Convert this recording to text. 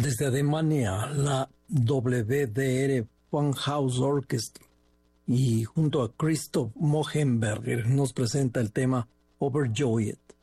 Desde Alemania, la WDR Funkhaus Orchestra y junto a Christoph Mohenberger nos presenta el tema Overjoyed.